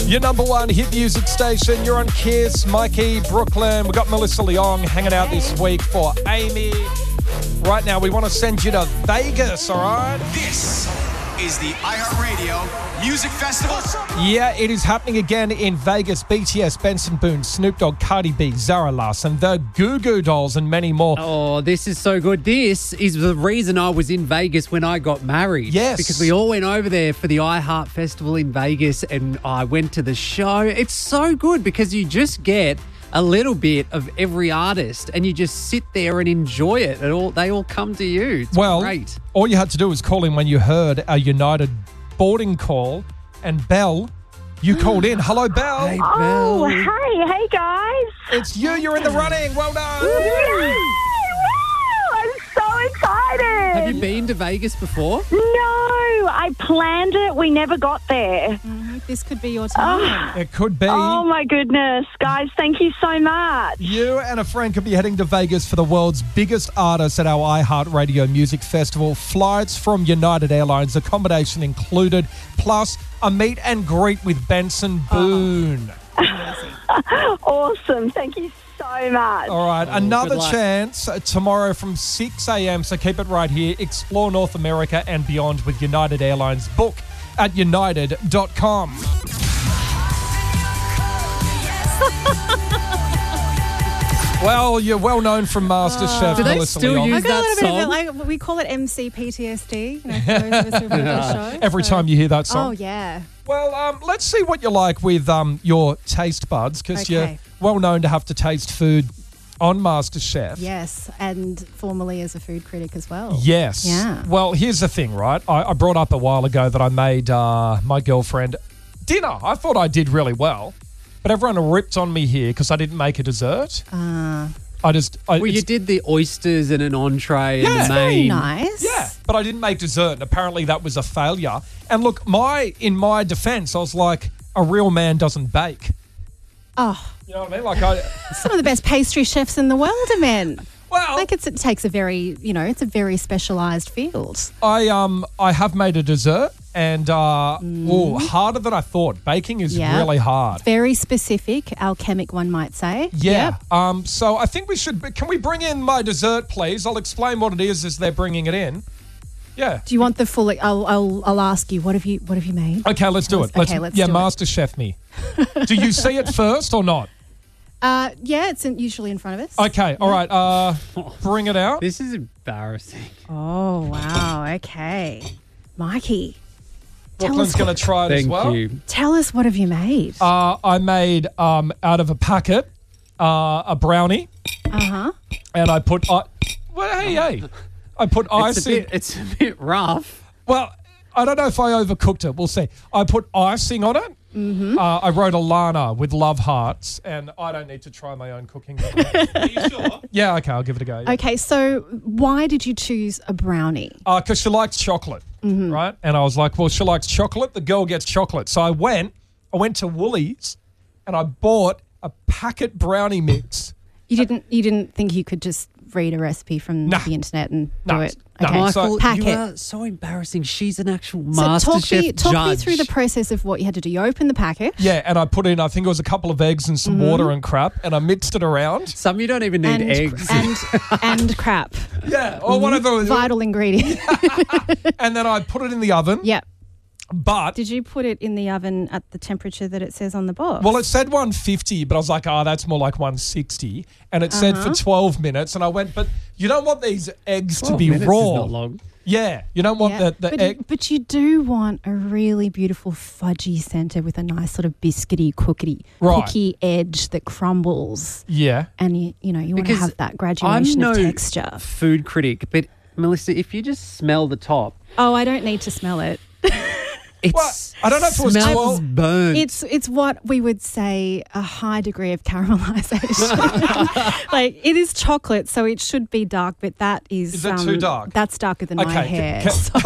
Your number one hit music station. You're on Kiss, Mikey, Brooklyn. We've got Melissa Leong hanging out this week for Amy. Right now, we want to send you to Vegas, all right? This is the iHeartRadio Music Festival. Yeah, it is happening again in Vegas. BTS, Benson Boone, Snoop Dogg, Cardi B, Zara Larsson, the Goo Goo Dolls, and many more. Oh, this is so good. This is the reason I was in Vegas when I got married. Yes. Because we all went over there for the iHeart Festival in Vegas and I went to the show. It's so good because you just get a little bit of every artist and you just sit there and enjoy it. They all come to you. It's great. All you had to do was call in when you heard a United boarding call, and Belle, you called in. Hello, Belle. Hey, Oh, Belle. hey guys. It's you. You're in the running. Well done. Yay! Woo! I'm so excited. Have you been to Vegas before? No, I planned it. We never got there. This could be your time. It could be. Oh, my goodness. Guys, thank you so much. You and a friend could be heading to Vegas for the world's biggest artists at our iHeartRadio Music Festival. Flights from United Airlines, accommodation included, plus a meet and greet with Benson Boone. Awesome. Thank you so much. All right, another good luck. chance tomorrow from 6 a.m., so keep it right here. Explore North America and beyond with United Airlines. Book at united.com. Well, you're well known from MasterChef, Do they Melissa still Leong. use I got a that little bit of song? it, like we call it MC PTSD. You know, for those of us who've heard the show. Every so- time you hear that song. Oh yeah. Well, let's see what you like with your taste buds, because you're Okay. well known to have to taste food on MasterChef. Yes, and formerly as a food critic as well. Yes. Yeah. Well, here's the thing, right? I brought up a while ago that I made my girlfriend dinner. I thought I did really well, but everyone ripped on me here because I didn't make a dessert. Well, you did the oysters and an entree and the Very main. nice. Yeah, but I didn't make dessert, and apparently that was a failure. And look, in my defense, I was like, a real man doesn't bake. Oh, You know what I mean? Like some of the best pastry chefs in the world are men. well, Like it takes a very, it's a very specialised field. I have made a dessert, and harder than I thought. Baking is Yeah. really hard. Very specific, alchemic, one might say. Yeah. Yep. So I think we should. Can we bring in my dessert, please? I'll explain what it is as they're bringing it in. Yeah. Do you want the full? I'll ask you. What have you made? Okay, let's do it. Let's do it. Master Chef me. Do you see it first or not? Yeah, it's usually in front of us. Okay. All right. Bring it out. This is embarrassing. Oh wow. Okay, Mikey, Brooklyn's going to try it as Thank well. you. tell us what have you made? I made out of a packet a brownie, and I put. Hey. I put icing. It's a bit rough. Well, I don't know if I overcooked it. We'll see. I put icing on it. Mm-hmm. I wrote Alana with love hearts, and I don't need to try my own cooking. Are you sure? Yeah, okay, I'll give it a go. Yeah. Okay, so why did you choose a brownie? Because she likes chocolate, right? And I was like, well, she likes chocolate. The girl gets chocolate. So I went to Woolies, and I bought a packet brownie mix. You didn't think you could just read a recipe from Nah. the internet and Nah. do it? Nah. Okay, So- Michael, packet. you are so embarrassing. She's an actual So MasterChef talk me judge. through the process of what you had to do. You open the packet. Yeah, and I put in, I think it was a couple of eggs and some water and crap, and I mixed it around. Some you don't even need and, eggs. and crap. Yeah, or whatever. Vital ingredient. And then I put it in the oven. Yeah. But Did you put it in the oven at the temperature that it says on the box? well, it said 150, but I was like, that's more like 160. And it said for 12 minutes. And I went, but you don't want these eggs to 12 be minutes raw. is not long. Yeah, you don't want Yeah. the egg. But you do want a really beautiful fudgy centre with a nice sort of biscuity, Right. cookie edge that crumbles. Yeah. And you want to Because have that graduation I'm of no texture. food critic, but Melissa, if you just smell the top, Oh, I don't need to smell it. it's I don't know if it was smells 12 burnt. It's what we would say a high degree of caramelization. Like it is chocolate, so it should be dark, but that is Is it too dark? That's darker than my Okay, hair.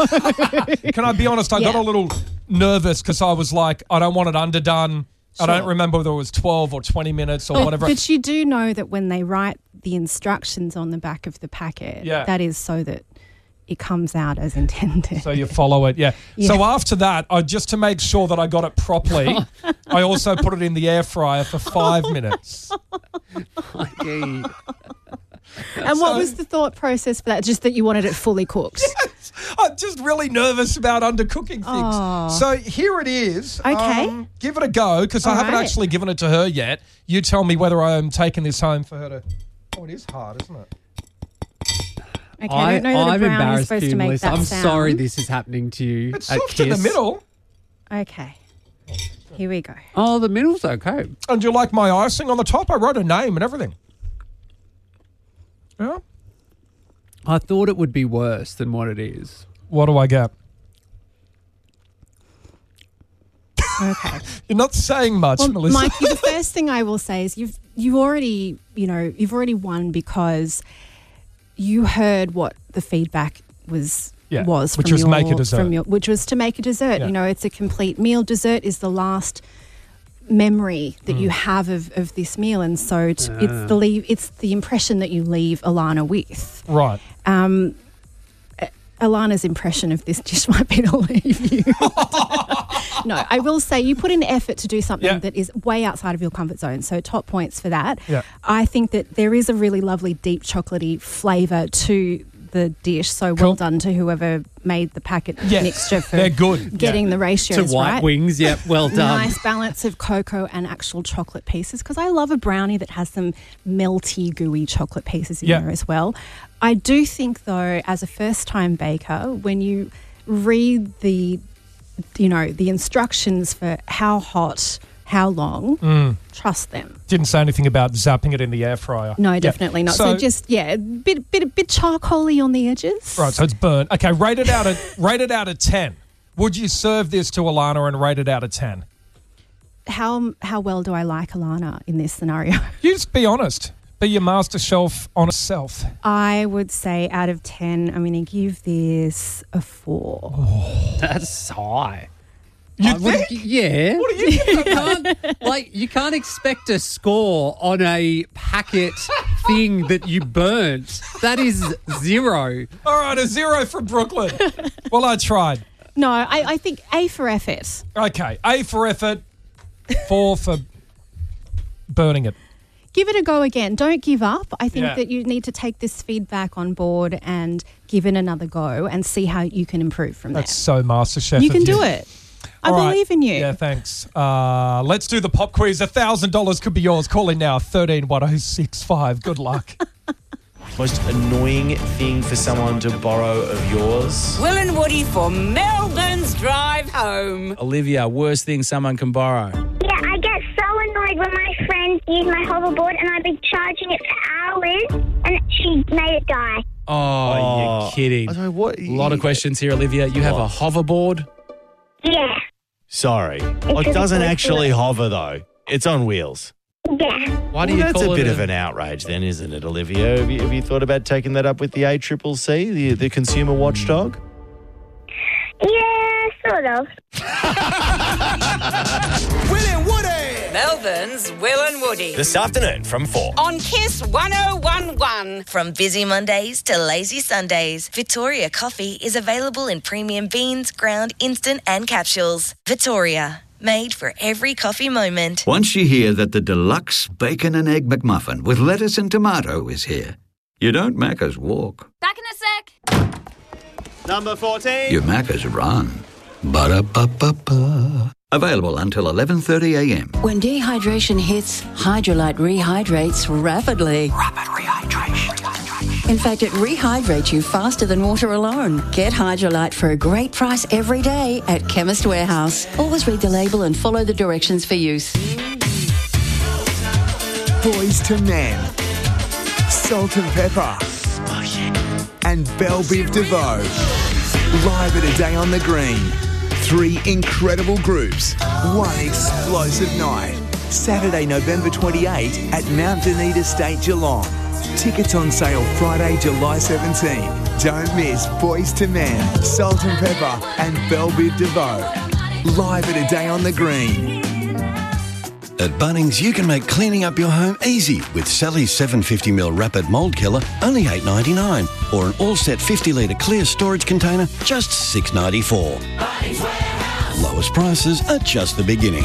Can I be honest? I got Yeah. a little nervous because I was like, I don't want it underdone. I don't Sure. remember whether it was 12 or 20 minutes or whatever. But you do know that when they write the instructions on the back of the packet, Yeah. that is so that it comes out as intended. So you follow it, yeah. So after that, just to make sure that I got it properly, I also put it in the air fryer for 5 minutes. Okay. And what was the thought process for that? Just that you wanted it fully cooked? Yes. I'm just really nervous about undercooking things. Oh. So here it is. Okay. Give it a go, because I All haven't right. actually given it to her yet. You tell me whether I am taking this home for her to... Oh, it is hard, isn't it? Okay, I don't know that a I'm brown is embarrassed supposed for you, to make Melissa. that I'm sound. sorry this is happening to you. It's at soft in the Kiss. middle. Okay. Here we go. Oh, the middle's okay. And you like my icing on the top? I wrote a name and everything. Yeah? I thought it would be worse than what it is. What do I get? Okay. You're not saying much, Well, Melissa. Mikey, the first thing I will say is you've already won because you heard what the feedback was Yeah, was which from was your, make a dessert. from your, which was to make a dessert. Yeah. You know, it's a complete meal. Dessert is the last memory that you have of this meal, and so it's the impression that you leave Alana with. Right. Alana's impression of this dish might be to leave you. No, I will say you put in effort to do something that is way outside of your comfort zone. So top points for that. Yeah. I think that there is a really lovely deep chocolatey flavour to the dish. So Cool. well done to whoever made the packet Yes, mixture for they're good. getting Yeah. the ratios To white right. wings, yep, well done. Nice balance of cocoa and actual chocolate pieces, because I love a brownie that has some melty, gooey chocolate pieces in Yeah. there as well. I do think, though, as a first-time baker, when you read the instructions for how hot, how long, trust them. Didn't say anything about zapping it in the air fryer. No, Yeah. definitely not. So just a bit charcoaly on the edges. Right, so it's burnt. Okay, rate it out of 10. Would you serve this to Alana and rate it out of 10? How well do I like Alana in this scenario? You just be honest. Be your master shelf honest self. I would say out of 10, I'm going to give this a 4. That's high. You What- think? yeah. What do you think? You can't expect a score on a packet thing that you burnt. That is 0. All right, a 0 from Brooklyn. Well, I tried. No, I think A for effort. Okay, A for effort, 4 for burning it. Give it a go again. Don't give up. I think Yeah. that you need to take this feedback on board and give it another go and see how you can improve from That's so MasterChef. there. You of can do it. I All right. believe in you. Yeah, thanks. Let's do the pop quiz. $1,000 could be yours. Call in now, 131065. Good luck. Most annoying thing for someone to borrow of yours? Will and Woody for Melbourne's drive home. Olivia, worst thing someone can borrow? Yeah, I get so annoyed when my friends use my hoverboard and I've been charging it for hours and she made it die. Oh, you're kidding. I don't know, what? A lot of questions here, Olivia. You have a hoverboard? Yeah, Sorry. It doesn't actually hover, though. It's on wheels. yeah. Why do you That's call a it bit of an outrage then, isn't it, Olivia? Have you thought about taking that up with the ACCC, the consumer watchdog? Yeah, sort of. Will and Woody. Melbourne's Will and Woody. This afternoon from 4. On Kiss 1011. From busy Mondays to lazy Sundays, Victoria Coffee is available in premium beans, ground, instant and capsules. Victoria, made for every coffee moment. Once you hear that the deluxe bacon and egg McMuffin with lettuce and tomato is here, you don't Macca's walk. Back in a sec. Number 14. You Macca's run. Ba-da-ba-ba-ba. Available until 11:30 a.m. When dehydration hits, Hydrolyte rehydrates rapidly. Rapid rehydration. In fact, it rehydrates you faster than water alone. Get Hydrolyte for a great price every day at Chemist Warehouse. Always read the label and follow the directions for use. Boys to Men, Salt and Pepper, and Belle Biv DeVoe. Live at A Day on the Green. 3 incredible groups, 1 explosive night. Saturday, November 28 at Mount Denise Estate, Geelong. Tickets on sale Friday, July 17. Don't miss Boys to Men, Salt and Pepper, and Belle Biv DeVoe. Live at A Day on the Green. At Bunnings, you can make cleaning up your home easy with Sally's 750ml Rapid Mould Killer, only $8.99, or an all-set 50-litre clear storage container, just $6.94. Bunnings Warehouse. Lowest prices are just the beginning.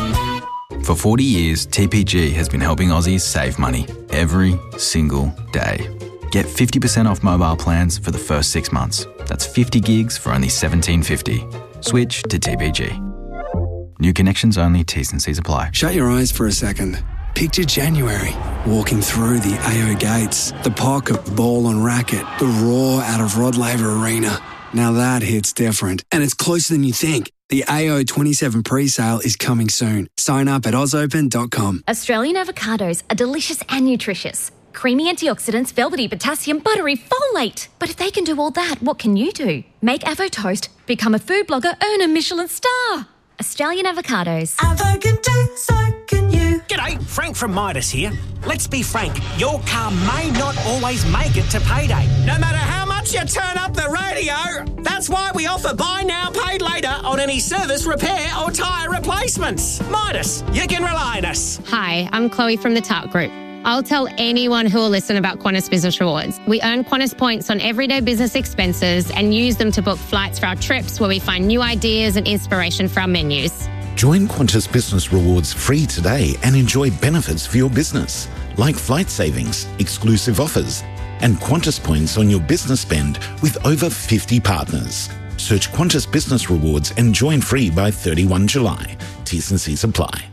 For 40 years, TPG has been helping Aussies save money every single day. Get 50% off mobile plans for the first 6 months. That's 50 gigs for only $17.50. Switch to TPG. New connections only, T's and C's apply. Shut your eyes for a second. Picture January, walking through the AO gates, the pocket ball on racket, the roar out of Rod Laver Arena. Now that hits different, and it's closer than you think. The AO 27 pre-sale is coming soon. Sign up at ausopen.com. Australian avocados are delicious and nutritious. Creamy antioxidants, velvety potassium, buttery folate. But if they can do all that, what can you do? Make Avo Toast, become a food blogger, earn a Michelin star. Australian avocados. Avo can do, so can you. G'day, Frank from Midas here. Let's be frank, your car may not always make it to payday. No matter how much you turn up the radio. That's why we offer buy now, pay later on any service, repair or tyre replacements. Midas, you can rely on us. Hi, I'm Chloe from the TARP Group. I'll tell anyone who will listen about Qantas Business Rewards. We earn Qantas points on everyday business expenses and use them to book flights for our trips where we find new ideas and inspiration for our menus. Join Qantas Business Rewards free today and enjoy benefits for your business, like flight savings, exclusive offers, and Qantas points on your business spend with over 50 partners. Search Qantas Business Rewards and join free by 31 July. T's and C's apply.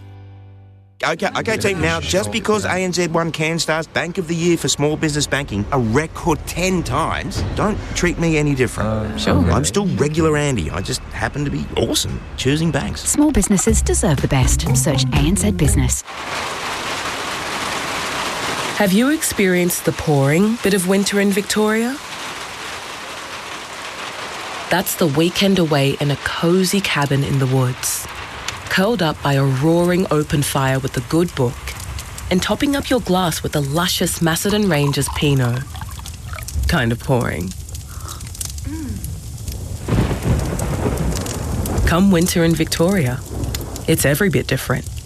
Okay, team. Now, just because ANZ won CanStar's Bank of the Year for small business banking a record 10 times, don't treat me any different. Sure. I'm still regular Andy. I just happen to be awesome choosing banks. Small businesses deserve the best. Search ANZ Business. Have you experienced the pouring bit of winter in Victoria? That's the weekend away in a cosy cabin in the woods, curled up by a roaring open fire with a good book, and topping up your glass with a luscious Macedon Rangers Pinot. Kind of pouring. Come winter in Victoria, it's every bit different.